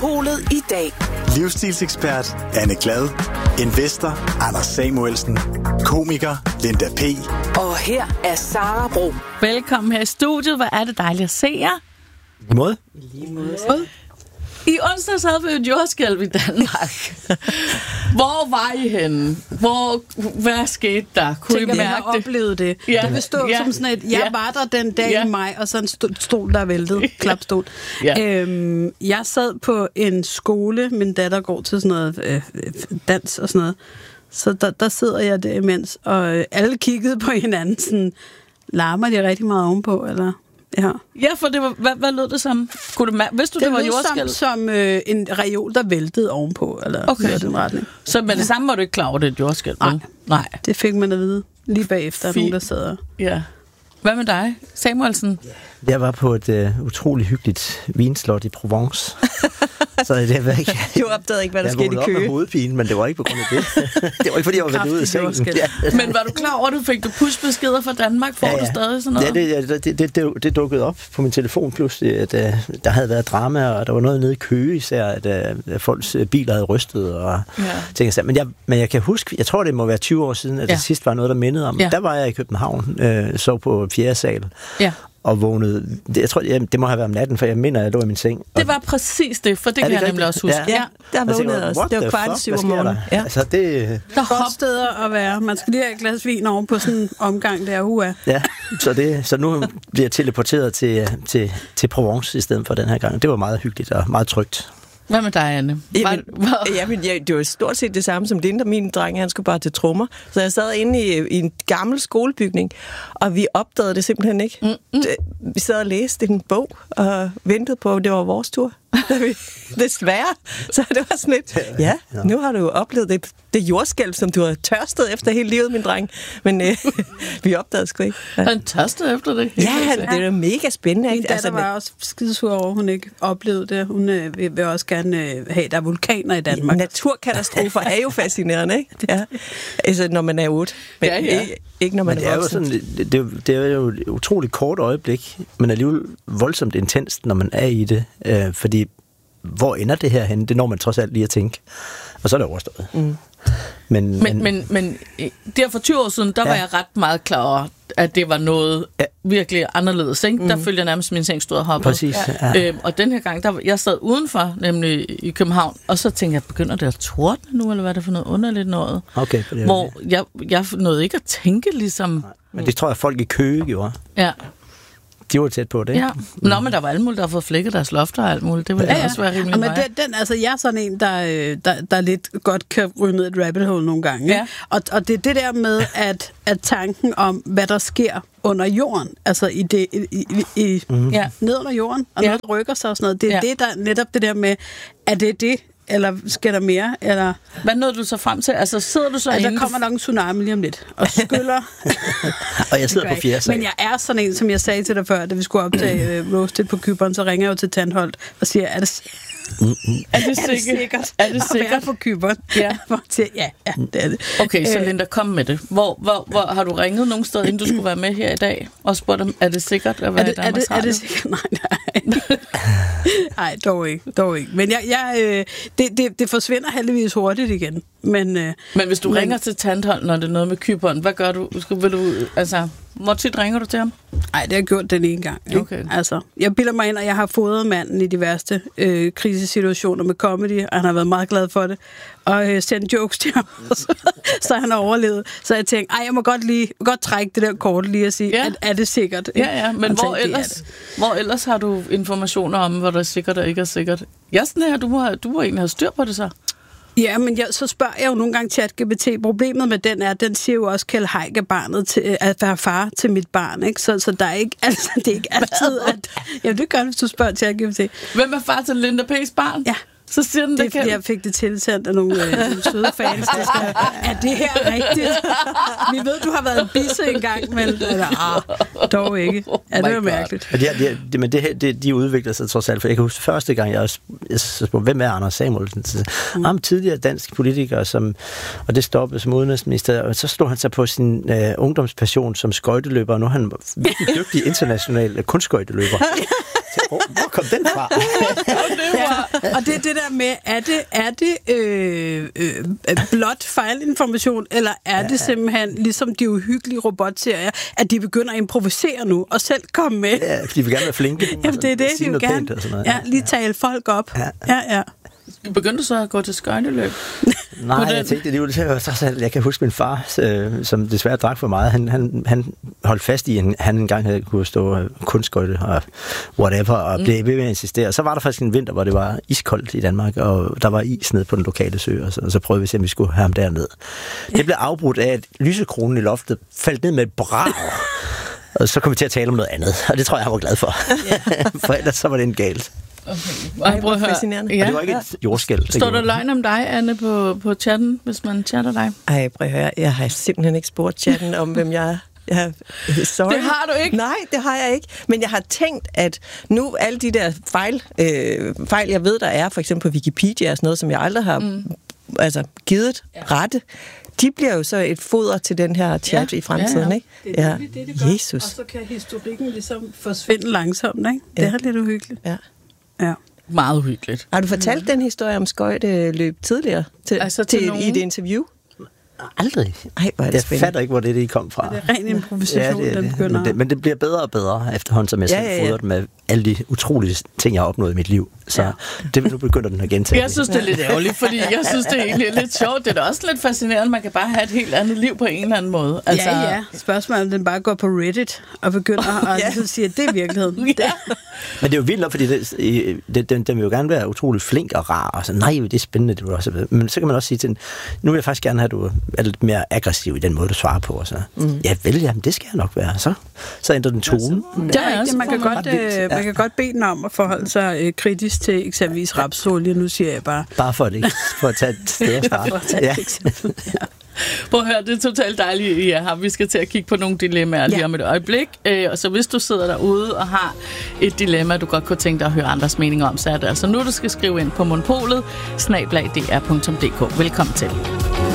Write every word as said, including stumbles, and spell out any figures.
Polet i dag. Livsstilsekspert Anne Glad. Investor Anders Samuelsen. Komiker Linda P. Og her er Sara Bro. Velkommen her i studiet. Hvor er det dejligt at se jer. I måde. Lige måde. I onsdags havde vi et jordskælv i Danmark. Hvor var I henne? Hvor, hvad skete der? Kunne Tænker, I mærke jeg har det? oplevet det. Ja. Det vil stå Ja. som sådan et, jeg Ja. var der den dag Ja. i maj, og så en st- stol, der er væltet. Klapstol. Ja. Øhm, jeg sad på en skole, min datter går til sådan noget øh, dans og sådan noget. Så der, der sidder jeg der imens, og øh, alle kiggede på hinanden sådan, larmer de rigtig meget ovenpå, eller... Ja. Ja, for det var, hvad, hvad lød det som? Kunne du mærke, vidste du, det, Det var lød jordskælv? som, som øh, en reol, der væltede ovenpå, eller Okay. noget i den retning. Så med det samme var du ikke klar over, det er et jordskælv? Nej. vel? Nej. Det fik man at vide lige bagefter, Fint. nogen der sad. Ja. Hvad med dig, Samuelsen? Jeg var på et uh, utroligt hyggeligt vinslot i Provence. Så det var ikke... Du opdagede ikke, hvad der jeg skete i vågnede op med Køge. hovedpine, men det var ikke på grund af det. Det var ikke, fordi jeg var vendt ud af sengen. Kraftigt Ja. Men var du klar over, at du fik du pushbeskeder fra Danmark? Får Ja, ja. du stadig sådan noget? Ja, det, ja, det, det, det, det dukkede op på min telefon pludselig, at uh, der havde været drama, og der var noget nede i Køge især, at uh, folks uh, biler havde rystet og Ja. ting. Men jeg, men jeg kan huske, jeg tror, det må være tyve år siden, at Ja. det sidst var noget, der mindede om. Ja. Der var jeg i København, uh, så på fjerde sal. Ja. Og vågnede, det, jeg tror, det, det må have været om natten, for jeg mener, at jeg lå i min seng. Det var præcis det, for det Er kan det jeg nemlig rigtigt? også huske. Ja. Ja, der Jeg tænker, vågnede jeg også. what Det var the kvart i fuck? syv Hvad om sker der? morgenen. Ja. Altså, det... Der Godt hop, steder at være. Man skal lige have et glas vin oven på sådan en omgang der. Uha. Ja, så, det, så nu bliver jeg teleporteret til, til, til Provence i stedet for den her gang. Det var meget hyggeligt og meget trygt. hvad med dig, Anne? Var, Jamen, var, jamen, jeg, det var stort set det samme som Linda. Min dreng, han skulle bare til trommer. Så jeg sad inde i, i en gammel skolebygning, og vi opdagede det simpelthen ikke. Mm-hmm. Vi sad og læste en bog og ventede på, at det var vores tur. Desværre. Så det var sådan lidt, ja, nu har du oplevet det, det jordskælv, som du har tørstet efter hele livet, min dreng. Men øh, vi opdagede sgu ikke. Ja, han tørstede efter det. ja det er mega spændende. Min Ikke? datter Altså, var også skidesur over, hun ikke oplevede det. Hun øh, vil, vil også gerne øh, have, der er vulkaner i Danmark. naturkatastrofer er jo fascinerende, ikke? Ja. Altså, når man er otte. Men Ja, ja. Ikke, ikke når man Men det er er jo voksen. sådan, det, det, det er jo et utroligt kort øjeblik, men alligevel voldsomt intenst, når man er i det. Øh, fordi, hvor ender det her henne? Det når man trods alt lige at tænke. Og så er det overstået. Mm. Men, Men, men, men der for tyve år siden, der ja. var jeg ret meget klar over, at det var noget ja. virkelig anderledes. Ikke? Mm. Der følte jeg nærmest, min seng stod og hoppede. Præcis, ja. Øhm, og den her gang, der, jeg sad udenfor, nemlig i København, og så tænkte jeg, begynder det at tordne nu, eller hvad er det for noget underligt noget? Okay, for det er Hvor det. jeg, jeg nåede ikke at tænke ligesom... Men det tror jeg, folk i Køge gjorde. Ja. De var tæt på det. Ja. Nå, men der var alle mulige, der har fået flækket deres lofter og alt muligt. Det ville ja, ja. også være rimelig Men meget. den, den, altså, jeg er sådan en, der, øh, der, der lidt godt kan ryge ned et rabbit hole nogle gange. Ja. Ikke? Og, og det er det der med, at, at tanken om, hvad der sker under jorden, altså i det, i, i, i, Mm. Ja. ned under jorden, og Ja. noget rykker sig og sådan noget. Det er Ja. det, der netop det der med, er det det, eller sker der mere, eller... Hvad nåede du så frem til? Altså, sidder du så Altså, inde... der kommer nok en tsunami lige om lidt, og skyller. Og jeg sidder Det gør på jeg fjerde ikke. sal. Men jeg er sådan en, som jeg sagde til dig før, da vi skulle optage uh, Roasted på Cypern, så ringer jeg jo til Tandholt og siger, er det, Er det er det sikkert? sikkert Er det at være sikkert? på Cypern? Ja. Hvor jeg siger, ja, ja, det er det. Okay, så Øh, Linda, kom med det. Hvor, hvor, hvor har du ringet nogen steder, inden du skulle være med her i dag, og spurgt dem, er det sikkert at Er være det, i er, Danmarks det, er det Radio? sikkert? Nej, nej. Nej, dog ikke, dog ikke. Men jeg, jeg, øh, det, det, det forsvinder heldigvis hurtigt igen. Men, øh, Men hvis du Men- ringer til Tandholt, når det er noget med Cypern, hvad gør du? Skal, vil du altså, hvor tit ringer du til ham? nej, det har jeg gjort den ene gang. Ikke? Okay. Altså, jeg bilder mig ind, at jeg har fodret manden i de værste øh, krisesituationer med comedy, og han har været meget glad for det. Og øh, sendt jokes til ham, så, så han har overlevet. Så jeg tænkte, ej, jeg må godt lige godt trække det der kort lige og sige, Ja. ja. at, er det sikkert? ikke? Ja, ja, men Og hvor tænkte, det er ellers, det. hvor ellers har du informationer om, hvad der er sikkert og ikke er sikkert? Jeg sådan her, du må, have- du må egentlig have styr på det så. Ja, men jeg, så spørger jeg jo nogle gange ChatGPT. Problemet med den er, at den siger jo også, Kjeld Haik er barnet til, øh, at være far til mit barn. Ikke? Så, så der er ikke, altså, det er ikke altid, at... Jamen, det gør det, hvis du spørger ChatGPT. Hvem er far til Linda P's barn? Ja. Så siger den, Det er, det fordi kan... jeg fik det tilsendt af nogle, øh, nogle søde fans. Der skal, er det her rigtigt? Vi ved, du har været en bisse engang, men... Eller, ah, dog ikke. Ja, det my var God. mærkeligt. Men, det, det, det, men det, her- det, de udvikler sig trods alt. For jeg kan huske første gang, jeg, jeg spurgte, hvem er Anders Samuelsen? Så, mm. Ham tidligere dansk politiker, som, og det stoppede som udenrigsminister. Og så stod han sig på sin øh, ungdomspassion som skøjteløber, og nu er han virkelig dygtig international kunstskøjteløber. Hvor, hvor kom den fra? Ja, og det er det der med, er det, er det øh, øh, blot fejlinformation, eller er ja. det simpelthen, ligesom de uhyggelige robotserier, at de begynder at improvisere nu, og selv komme med? Ja, de vil gerne være flinke. Jamen, det er det, de vil gerne. Ja, lige tale folk op. Ja, ja. ja. Begyndte du så at gå til skøjteløb? Nej, jeg tænkte, det var jeg kan huske min far, øh, som desværre drak for meget. Han, han, han holdt fast i, at han engang havde kunne stå kunstskøjte og whatever, og mm. blev ved med at insistere. Så var der faktisk en vinter, hvor det var iskoldt i Danmark, og der var is nede på den lokale sø, og så, og så prøvede vi at se, om vi skulle have ham derned. Det blev afbrudt af, at lysekronen i loftet faldt ned med et brag. Og så kom vi til at tale om noget andet, og det tror jeg, han var glad for. For ellers så var det en galt. Okay. Ej, prøv at høre. Ja. Og det var ikke et jordskælv. Står der løgn om dig, Anne, på, på chatten, hvis man chatter dig? Ej, prøv at høre. Jeg har simpelthen ikke spurgt chatten om, hvem jeg er. Jeg, sorry. Det har du ikke? Nej, det har jeg ikke. Men jeg har tænkt, at nu alle de der fejl, øh, fejl jeg ved, der er, for eksempel på Wikipedia og sådan noget, som jeg aldrig har mm. altså, givet ja. rette, de bliver jo så et foder til den her chat ja. i fremtiden, ja, ikke? Det er det, det, det gør. Jesus. Og så kan historikken ligesom forsvinde langsomt, ikke? Det ja. er lidt uhyggeligt. Ja. Ja. Meget uhyggeligt. Har du fortalt den historie om skøjteløb tidligere til, altså til, til i et interview? Aldrig. Ej, hvor er det jeg spændende. fatter ikke, hvor det, det kom fra. Det er ren improvisation, ja, det, den det, begynder. Men det, men det bliver bedre og bedre, efterhånden som jeg selv ja, ja, ja. fodrer med alle de utrolige ting, jeg har opnået i mit liv. Så ja. det, nu begynder den at gentage. Jeg synes, det er lidt ærgerligt, fordi jeg synes, det er egentlig lidt sjovt. Det er da også lidt fascinerende, man kan bare have et helt andet liv på en eller anden måde. Altså... Ja, ja. Spørgsmålet er, om den bare går på Reddit og begynder at ja. sige, at det er virkeligheden. Ja. Men det er jo vildt, fordi det, det, den, den vil jo gerne være utrolig flink og rar, og så nej, det er spændende, det vil også. Men så kan man også sige til den, nu vil jeg faktisk gerne have, at du er lidt mere aggressiv i den måde, du svarer på. Og så, mm. ja vel, jamen, det skal jeg nok være. Så, så ændrer den tone. Ja, det er rigtigt. Man kan, godt, øh, man kan godt bede den om at forholde sig øh, kritisk til eksempelvis rapsolie. Nu siger jeg bare... Bare for, det, for at tage et sted at starte. for at tage et eksempel, ja. Prøv at høre, det er totalt dejligt, I er her. Vi skal til at kigge på nogle dilemmaer lige ja. om et øjeblik. Og så hvis du sidder derude og har et dilemma, du godt kunne tænke dig at høre andres meninger om, så er det altså nu, du skal skrive ind på monopolet snabel-a d r punktum d k. Velkommen til.